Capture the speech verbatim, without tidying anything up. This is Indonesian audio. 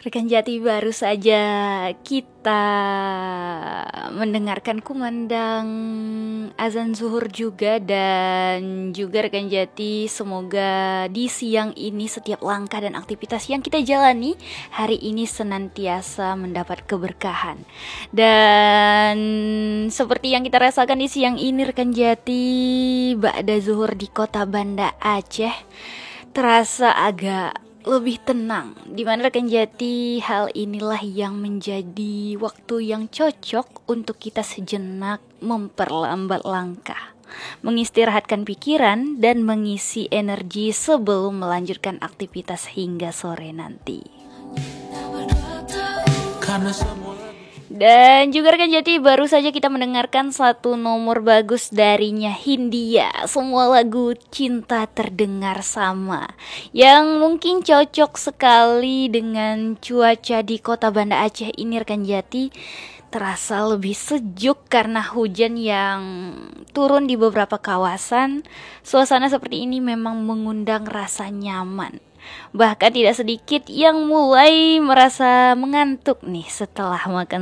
Rekan Jati, baru saja kita mendengarkan kumandang azan zuhur juga. Dan juga rekan Jati, semoga di siang ini setiap langkah dan aktivitas yang kita jalani hari ini senantiasa mendapat keberkahan. Dan seperti yang kita rasakan di siang ini rekan Jati, ba'da zuhur di kota Banda Aceh terasa agak lebih tenang, dimana rekan Jati, hal inilah yang menjadi waktu yang cocok untuk kita sejenak memperlambat langkah, mengistirahatkan pikiran dan mengisi energi sebelum melanjutkan aktivitas hingga sore nanti. Dan juga rekan Jati, baru saja kita mendengarkan satu nomor bagus darinya Hindia, Semua Lagu Cinta Terdengar Sama, yang mungkin cocok sekali dengan cuaca di kota Banda Aceh ini rekan Jati. Terasa lebih sejuk karena hujan yang turun di beberapa kawasan. Suasana seperti ini memang mengundang rasa nyaman. Bahkan tidak sedikit yang mulai merasa mengantuk nih setelah makan